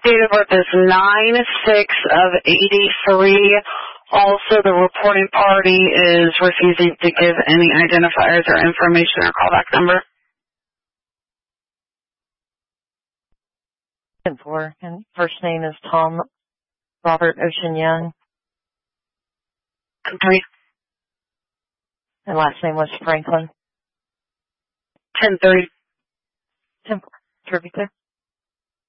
Date of birth is 9/6/83. Also, the reporting party is refusing to give any identifiers or information or callback number. 10-4, and first name is Tom Robert Ocean Young. 10-3. And last name was Franklin. 10-3. 10-4. Trivia clear.